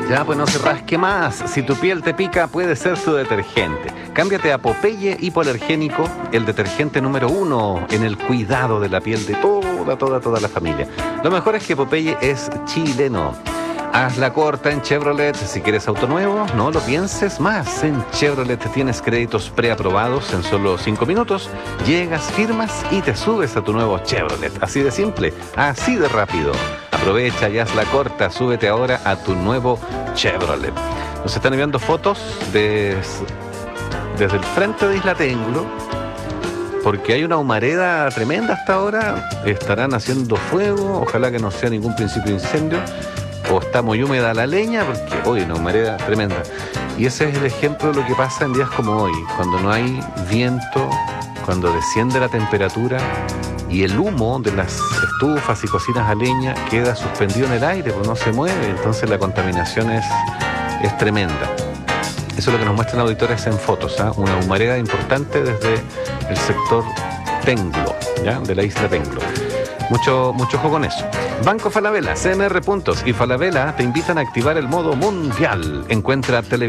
Ya, pues no se rasque más. Si tu piel te pica, puede ser su detergente. Cámbiate a Popeye Hipoalergénico, el detergente número 1 en el cuidado de la piel de toda la familia. Lo mejor es que Popeye es chileno. Hazla corta en Chevrolet. Si quieres auto nuevo, no lo pienses más. En Chevrolet tienes créditos preaprobados en solo 5 minutos. Llegas, firmas y te subes a tu nuevo Chevrolet. Así de simple, así de rápido. Aprovecha y hazla corta. Súbete ahora a tu nuevo Chevrolet. Nos están enviando fotos desde el frente de Isla Tenglo, porque hay una humareda tremenda hasta ahora. Estarán haciendo fuego. Ojalá que no sea ningún principio de incendio. O está muy húmeda la leña, porque hoy una humareda tremenda. Y ese es el ejemplo de lo que pasa en días como hoy, cuando no hay viento, cuando desciende la temperatura y el humo de las estufas y cocinas a leña queda suspendido en el aire, pues no se mueve. Entonces la contaminación es tremenda. Eso es lo que nos muestran auditores en fotos, ¿eh? Una humareda importante desde el sector Tenglo, ¿ya? De la isla Tenglo. Mucho ojo con eso. Banco Falabella, CMR Puntos y Falabella te invitan a activar el modo mundial. Encuentra